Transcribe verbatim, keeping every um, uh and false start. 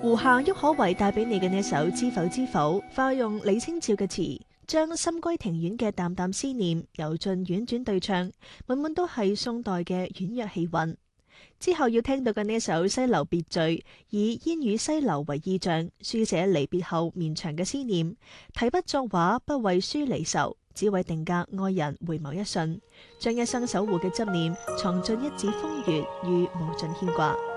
胡夏郁可唯帶俾你嘅呢一首《知否知否》，化用李清照嘅詞，將深閨庭院嘅淡淡思念由盡婉轉對唱，滿滿都係宋代嘅婉約氣韻。之後要聽到嘅呢一首《西樓別序》，以煙雨西樓為意象，書寫離別後綿長嘅思念。提筆作畫，不為書離愁，只為定格愛人回眸一瞬，將一生守護嘅執念藏進一紙風月與無盡牽掛。